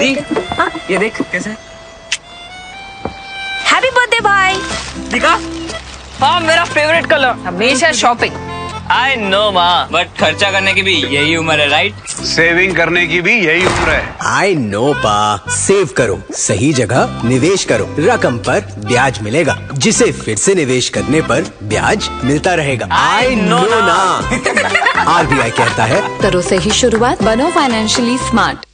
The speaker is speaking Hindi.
ये देख कैसे। हैप्पी बर्थडे भाई। दिखा? हाँ मेरा फेवरेट कलर। हमेशा शॉपिंग। आई नो माँ, बट खर्चा करने की भी यही उम्र है, राइट? सेविंग करने की भी यही उम्र है। आई नो पा, सेव करो, सही जगह निवेश करो, रकम पर ब्याज मिलेगा, जिसे फिर से निवेश करने पर ब्याज मिलता रहेगा। आई नो ना। RBI कहता है करो सही शुरुआत, बनो फाइनेंशियली स्मार्ट।